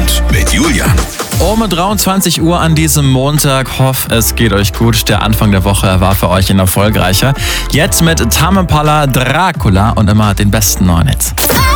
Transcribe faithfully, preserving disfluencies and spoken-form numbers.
Abend mit Julian. Um dreiundzwanzig Uhr an diesem Montag. Hoffe, es geht euch gut. Der Anfang der Woche war für euch ein erfolgreicher. Jetzt mit Tame Impala, Dracula und immer den besten neuen Hits.